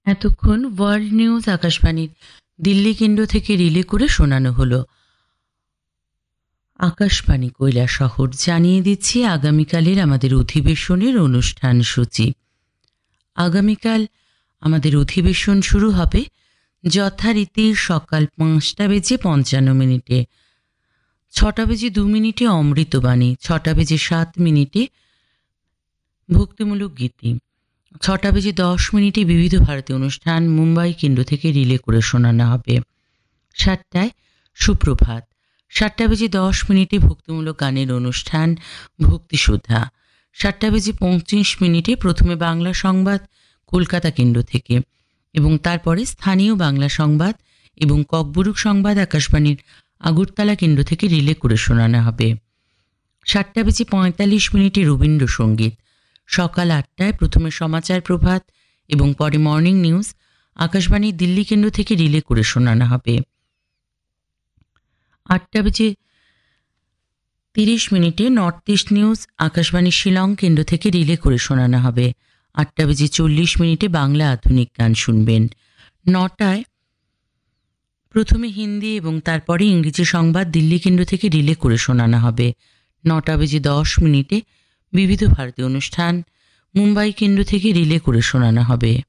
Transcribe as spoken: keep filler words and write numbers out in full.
এতক্ষণ world news আকাশবাণীর দিল্লি কেন্দ্র থেকে রিলে করে শোনানো হলো। আকাশবাণী কৈলাসহর জানিয়ে দিচ্ছি আগামীকালের আমাদের অধিবেশনের অনুষ্ঠান সূচি। আগামীকাল আমাদের অধিবেশন শুরু হবে যথারীতি সকাল পাঁচটা বেজে পঞ্চান্ন মিনিটে, ছটা বেজে দু মিনিটে অমৃতবাণী, ছটা বেজে সাত মিনিটে ভক্তিমূলক গীতি, ছটা বেজে দশ মিনিটে বিবিধ ভারতী অনুষ্ঠান মুম্বাই কেন্দ্র থেকে রিলে করে শোনানো হবে। সাতটায় সুপ্রভাত, সাতটা বেজে দশ মিনিটে ভক্তিমূলক গানের অনুষ্ঠান ভক্তিসুধা, সাতটা বেজে পঁচিশ মিনিটে প্রথমে বাংলা সংবাদ কলকাতা কেন্দ্র থেকে এবং তারপরে স্থানীয় বাংলা সংবাদ এবং ককবরুক সংবাদ আকাশবাণীর আগরতলা কেন্দ্র থেকে রিলে করে শোনানো হবে। সাতটা বেজে পঁয়তাল্লিশ মিনিটে রবীন্দ্রসঙ্গীত, সকাল আটটায় প্রথমে সমাচার প্রভাত এবং পরে মর্নিং নিউজ আকাশবাণীর দিল্লি কেন্দ্র থেকে রিলে করে শোনানো হবে। আটটা বেজে তিরিশ মিনিটে নর্থ ইস্ট নিউজ আকাশবাণীর শিলং কেন্দ্র থেকে রিলে করে শোনানো হবে। আটটা বেজে চল্লিশ মিনিটে বাংলা আধুনিক গান শুনবেন। নটায় প্রথমে হিন্দি এবং তারপরে ইংরেজি সংবাদ দিল্লি কেন্দ্র থেকে রিলে করে শোনানো হবে। নটা বেজে দশ মিনিটে বিবিধ ভারতী অনুষ্ঠান মুম্বাই কেন্দ্র থেকে রিলে করে শোনানো হবে।